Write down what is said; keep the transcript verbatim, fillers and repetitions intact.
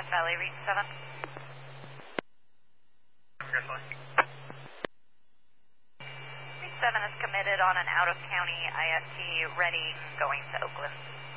Valley, reach seven. Reach seven is committed on an out-of-county I S T ready going to Oakland.